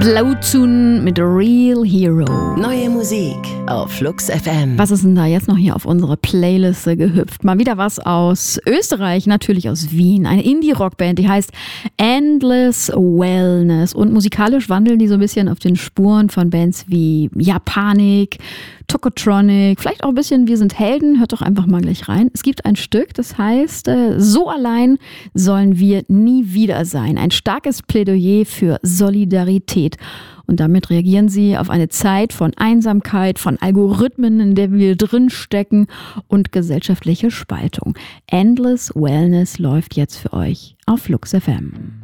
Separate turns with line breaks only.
Blauzoon mit Real Hero.
Neue Musik auf Flux FM.
Was ist denn da jetzt noch hier auf unsere Playliste gehüpft? Mal wieder was aus Österreich, natürlich aus Wien. Eine Indie-Rockband, die heißt Endless Wellness. Und musikalisch wandeln die so ein bisschen auf den Spuren von Bands wie Japanik, Tokotronic, vielleicht auch ein bisschen Wir sind Helden. Hört doch einfach mal gleich rein. Es gibt ein Stück, das heißt So allein sollen wir nie wieder sein. Ein starkes Plädoyer für Solidarität. Und damit reagieren sie auf eine Zeit von Einsamkeit, von Algorithmen, in der wir drinstecken und gesellschaftliche Spaltung. Endless Wellness läuft jetzt für euch auf Flux FM.